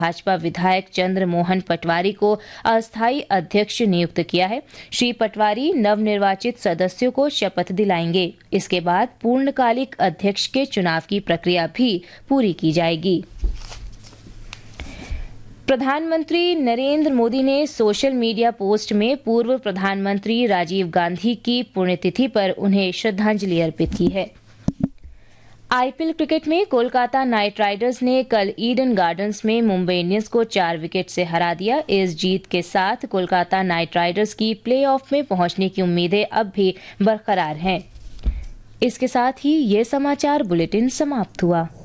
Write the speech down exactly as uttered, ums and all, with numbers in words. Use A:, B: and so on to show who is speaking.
A: भाजपा विधायक चंद्र मोहन पटवारी को अस्थायी अध्यक्ष नियुक्त किया है। श्री पटवारी नवनिर्वाचित सदस्यों को शपथ दिलाएंगे। इसके बाद पूर्णकालिक अध्यक्ष के चुनाव की प्रक्रिया भी पूरी की जाएगी। प्रधानमंत्री नरेंद्र मोदी ने सोशल मीडिया पोस्ट में पूर्व प्रधानमंत्री राजीव गांधी की पुण्यतिथि पर उन्हें श्रद्धांजलि अर्पित की है। आईपीएल क्रिकेट में कोलकाता नाइट राइडर्स ने कल ईडन गार्डन्स में मुंबई इंडियंस को चार विकेट से हरा दिया। इस जीत के साथ कोलकाता नाइट राइडर्स की प्लेऑफ में पहुंचने की उम्मीदें अब भी बरकरार हैं। इसके साथ ही ये समाचार बुलेटिन समाप्त हुआ।